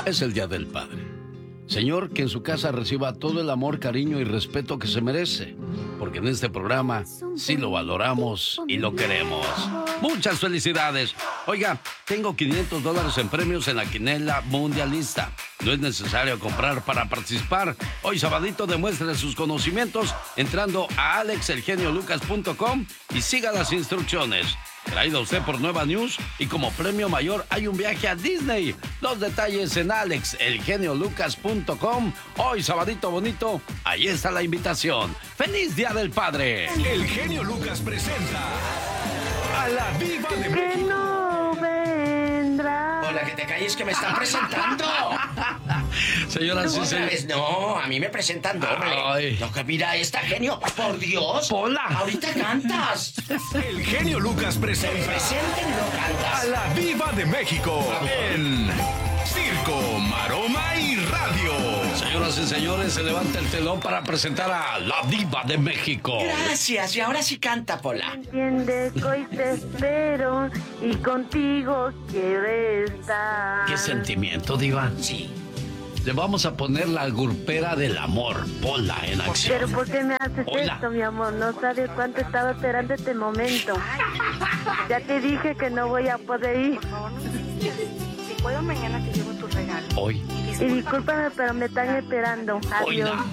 Es el Día del Padre. Señor, que en su casa reciba todo el amor, cariño y respeto que se merece, porque en este programa sí lo valoramos y lo queremos. Muchas felicidades. Oiga, tengo $500 en premios en la quinela mundialista. No es necesario comprar para participar. Hoy sabadito demuestre sus conocimientos entrando a alexelgeniolucas.com y siga las instrucciones. Traído a usted por Nueva News y como premio mayor hay un viaje a Disney. Los detalles en alexelgeniolucas.com. Hoy sabadito bonito, ahí está la invitación. ¡Feliz Día del Padre! El genio Lucas presenta a la Diva de México. Que no vendrá. Hola, que te calles, que me están presentando. Señora, sí, ¿Otra vez? No, a mí me presentan doble. Ay. No, que mira esta genio. Por Dios. Pola. Ahorita cantas. El genio Lucas presenta Presenten, no a cantas. la Diva de México en Circo, Maroma y Radio. Señoras y señores, se levanta el telón para presentar a la Diva de México. Gracias, y ahora sí canta, Pola. Entiende que hoy te espero y contigo quiero estar. ¿Qué sentimiento, Diva? Sí. Le vamos a poner la grupera del amor, Pola, en acción. Pero ¿por qué me haces Hola. esto, mi amor? No sabes cuánto estaba esperando este momento. Ya te dije que no voy a poder ir. Si puedo, mañana te llevo tu regalo. Hoy. Y discúlpame, pero me están esperando. Adiós. Oiga.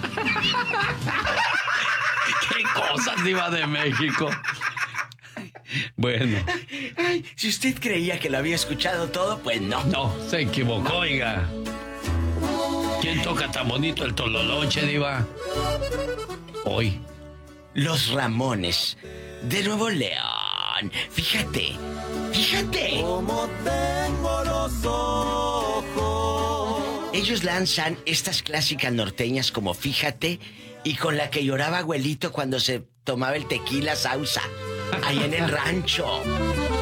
¿Qué cosas, Diva de México? Bueno, Ay, si usted creía que lo había escuchado todo, pues no. no, se equivocó, oiga. ¿Quién toca tan bonito el tololoche, Diva? Hoy. Los Ramones de Nuevo León. Fíjate. Como tengo los ojos. Ellos lanzan estas clásicas norteñas como Fíjate y con la que lloraba abuelito cuando se tomaba el tequila sausa ahí en el rancho.